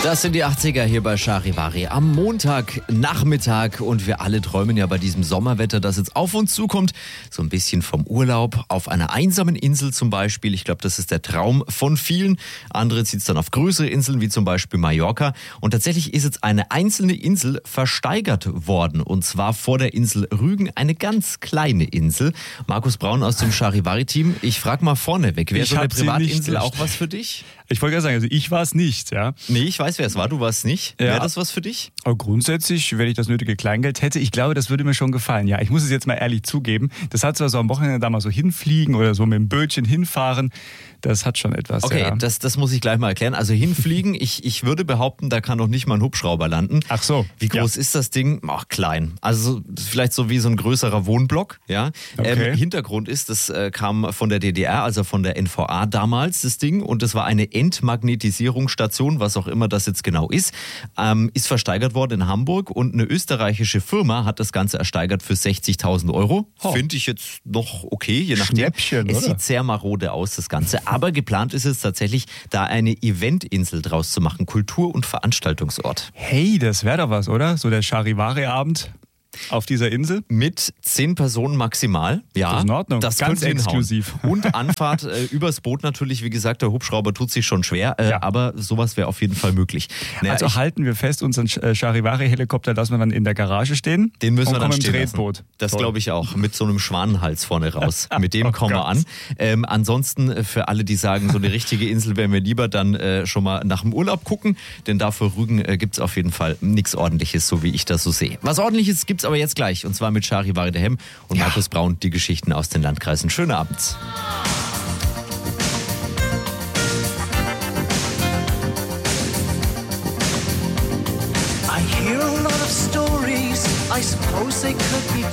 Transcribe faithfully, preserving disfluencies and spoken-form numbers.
Das sind die achtziger hier bei Charivari am Montagnachmittag und wir alle träumen ja bei diesem Sommerwetter, das jetzt auf uns zukommt, so ein bisschen vom Urlaub auf einer einsamen Insel zum Beispiel. Ich glaube, das ist der Traum von vielen. Andere zieht es dann auf größere Inseln wie zum Beispiel Mallorca und tatsächlich ist jetzt eine einzelne Insel versteigert worden und zwar vor der Insel Rügen, eine ganz kleine Insel. Markus Braun aus dem Charivari-Team, ich frage mal vorneweg, wäre so eine Privatinsel auch was für dich? Ich wollte gerade sagen, also ich war es nicht, ja. Nee, ich weiß, wer es war, du warst es nicht. Ja. Wäre das was für dich? Aber grundsätzlich, wenn ich das nötige Kleingeld hätte, ich glaube, das würde mir schon gefallen. Ja, ich muss es jetzt mal ehrlich zugeben. Das hat zwar so am Wochenende da mal so hinfliegen oder so mit dem Bötchen hinfahren. Das hat schon etwas. Okay, ja. das, das muss ich gleich mal erklären. Also hinfliegen, ich, ich würde behaupten, da kann noch nicht mal ein Hubschrauber landen. Ach so. Wie groß ja. ist das Ding? Ach, klein. Also vielleicht so wie so ein größerer Wohnblock. Ja. Okay. Ähm, Hintergrund ist, das äh, kam von der D D R, also von der N V A damals, das Ding. Und das war eine Entmagnetisierungsstation, was auch immer das jetzt genau ist. Ähm, ist versteigert worden in Hamburg und eine österreichische Firma hat das Ganze ersteigert für sechzigtausend Euro. Oh. Finde ich jetzt noch okay, je nachdem. Schnäppchen, es oder? sieht sehr marode aus, das Ganze. Aber geplant ist es tatsächlich, da eine Eventinsel draus zu machen. Kultur- und Veranstaltungsort. Hey, das wäre doch was, oder? So der Charivari-Abend auf dieser Insel. Mit zehn Personen maximal. Ja, das ist in Ordnung. Das ganz könnte hinhauen. exklusiv. Und Anfahrt äh, übers Boot natürlich. Wie gesagt, der Hubschrauber tut sich schon schwer, äh, Ja. aber sowas wäre auf jeden Fall möglich. Naja, Also ich, halten wir fest, unseren Charivari-Helikopter lassen wir dann in der Garage stehen. den müssen und wir dann kommen stehen im lassen. Tretboot. Das Toll. glaube ich auch. Mit so einem Schwanenhals vorne raus. Mit dem Oh kommen wir Gott. an. Ähm, ansonsten äh, für alle, die sagen, so eine richtige Insel wären wir lieber, dann äh, schon mal nach dem Urlaub gucken. Denn da für Rügen äh, gibt es auf jeden Fall nichts Ordentliches, so wie ich das so sehe. Was Ordentliches gibt es aber jetzt gleich. Und zwar mit Charivari de Hem und Ja. Markus Braun, die Geschichten aus den Landkreisen. Schönen Abend. I hear a lot of stories, I suppose they could be